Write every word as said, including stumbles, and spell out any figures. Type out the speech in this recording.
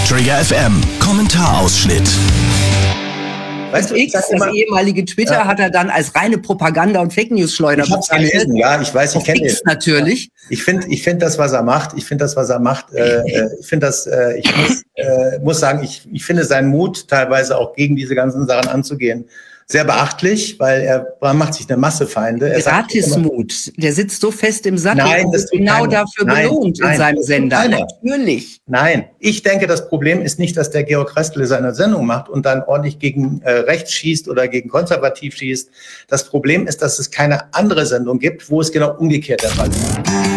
Trigger F M, Kommentarausschnitt. Weißt du, X, das immer, ehemalige Twitter, ja. hat er dann als reine Propaganda- und Fake-News-Schleuder bezeichnet. Ich hab's gelesen, ja, ich weiß, ich kenne X natürlich. Ich finde, ich finde das, was er macht, ich finde das, was er macht, äh, ich finde das, äh, ich muss, äh, muss sagen, ich, ich finde seinen Mut, teilweise auch gegen diese ganzen Sachen anzugehen, sehr beachtlich, weil er, er macht sich eine Masse Feinde. Er Gratismut, der sitzt so fest im Sattel nein, und das wird genau keiner. dafür nein, belohnt nein, in seinem Sender. Keiner. Natürlich. Nein, ich denke, das Problem ist nicht, dass der Georg Restle seine Sendung macht und dann ordentlich gegen äh, rechts schießt oder gegen konservativ schießt. Das Problem ist, dass es keine andere Sendung gibt, wo es genau umgekehrt der Fall ist.